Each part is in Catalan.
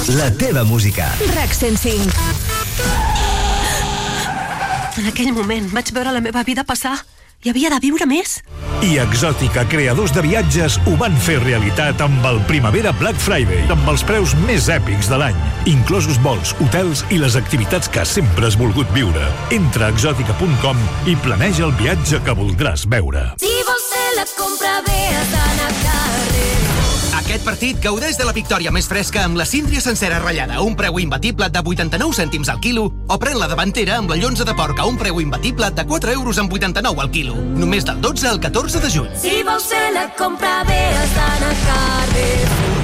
La teva música. RAC 105. En aquell moment vaig veure la meva vida passar. Hi havia de viure més. I Exòtica, creadors de viatges, ho van fer realitat amb el Primavera Black Friday, amb els preus més èpics de l'any, inclosos vols, hotels i les activitats que sempre has volgut viure. Entra a exòtica.com i planeja el viatge que voldràs veure. Si vols fer la compra bé, has d'anar a carrer. Aquest partit gaudeix de la victòria més fresca amb la síndria sencera ratllada a un preu imbatible de 89 cèntims al quilo, o pren la davantera amb la llonza de porc a un preu imbatible de 4,89 € al quilo. Només del 12 al 14 de juny. Si vols fer la compra bé, has d'anar a carrer.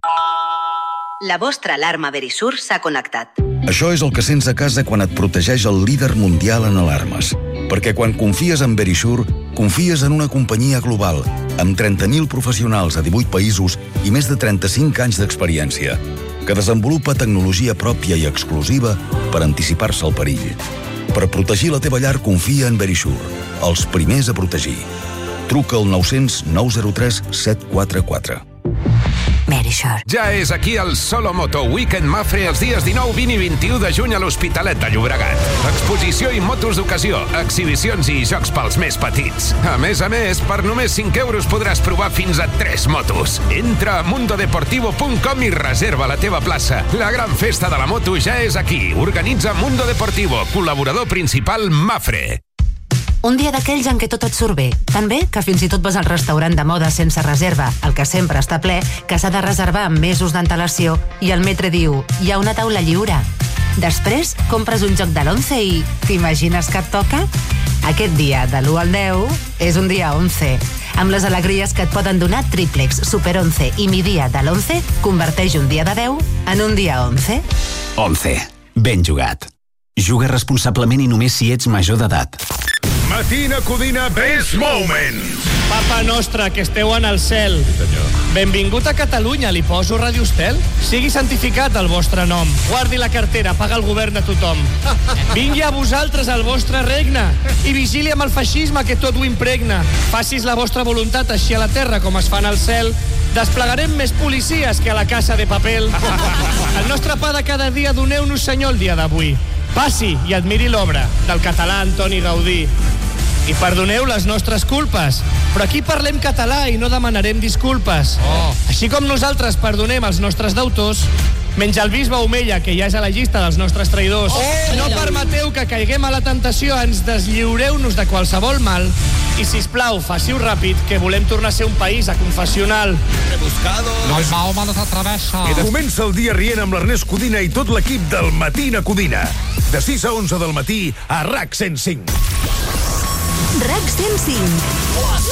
La vostra alarma Verisur s'ha connectat. Això és el que sents a casa quan et protegeix el líder mundial en alarmes. Perquè quan confies en Verisur, confies en una companyia global, amb 30.000 professionals a 18 països i més de 35 anys d'experiència, que desenvolupa tecnologia pròpia i exclusiva per anticipar-se al perill. Per protegir la teva llar, confia en Verisur, els primers a protegir. Truca al 900 903 744. Verisur. Ja és aquí el Solo Moto Weekend Mafre els dies 19, 20 i 21 de juny a l'Hospitalet de Llobregat. Exposició i motos d'ocasió, exhibicions i jocs pels més petits. A més, per només 5 € podràs provar fins a 3 motos. Entra a mundodeportivo.com i reserva la teva plaça. La gran festa de la moto ja és aquí. Organitza Mundo Deportivo, col·laborador principal Mafre. Un dia d'aquells en què tot et surt bé. Tan bé que fins i tot vas al restaurant de moda sense reserva, el que sempre està ple, que s'ha de reservar amb mesos d'antelació, i el metre diu, hi ha una taula lliure. Després, compres un joc de l'11 i t'imagines que et toca? Aquest dia, de l'1 al 10, és un dia 11. Amb les alegries que et poden donar Triplex, Super 11 i Mi Dia de l'11, converteix un dia de 10 en un dia 11. 11. Ben jugat. Juga responsablement i només si ets major d'edat. Matina Codina Best Moments. Papa nostre, que esteu en el cel. Benvingut a Catalunya, li poso Radio Estel? Sigui santificat el vostre nom. Guardi la cartera, paga el govern de tothom. Vingui a vosaltres el vostre regne i vigili amb el feixisme que tot ho impregna. Facis la vostra voluntat així a la terra com es fa en el cel. Desplegarem més policies que a la Casa de Papel. El nostre pa de cada dia doneu-nos, senyor, el dia d'avui. Passi i admiri l'obra del català Antoni Gaudí. I perdoneu les nostres culpes, però aquí parlem català i no demanarem disculpes. Així com nosaltres perdonem els nostres deutors, menys el bisbe Omella, que ja és a la llista dels nostres traïdors. No permeteu que caiguem a la tentació, ens deslliureu-nos de qualsevol mal i, sisplau, faci-ho ràpid, que volem tornar a ser un país aconfessional. No, el Mahoma no s'atreveixa. Comença el dia rient amb l'Ernest Codina i tot l'equip del Matina Codina. De 6 a 11 del matí a RAC 105. RAC 105.